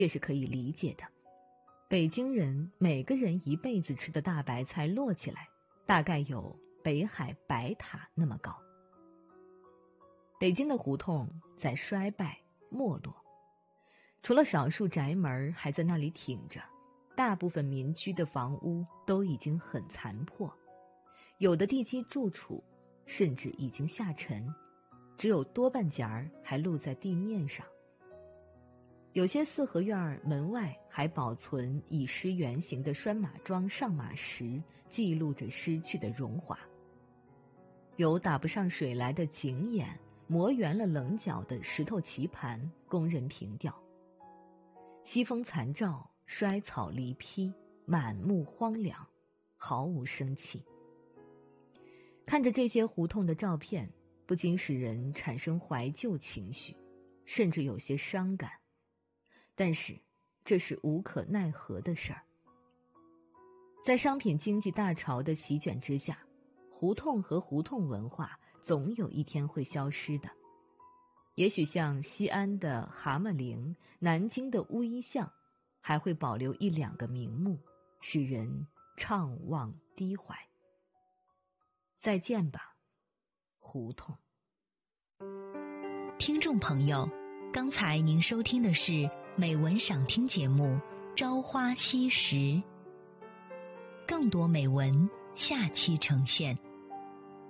这是可以理解的。北京人每个人一辈子吃的大白菜摞起来，大概有北海白塔那么高。北京的胡同在衰败没落，除了少数宅门还在那里挺着，大部分民居的房屋都已经很残破，有的地基柱础甚至已经下沉，只有多半截儿还露在地面上。有些四合院门外还保存以诗原形的拴马桩上马石，记录着失去的荣华。有打不上水来的井眼，磨圆了棱角的石头棋盘供人凭吊。西风残照，衰草离披，满目荒凉，毫无生气。看着这些胡同的照片，不禁使人产生怀旧情绪，甚至有些伤感。但是这是无可奈何的事儿。在商品经济大潮的席卷之下，胡同和胡同文化总有一天会消失的。也许像西安的蛤蟆陵、南京的乌衣巷，还会保留一两个名目，使人怅望低怀。再见吧，胡同。 听众朋友，刚才您收听的是美文赏听节目《朝花夕拾》，更多美文下期呈现。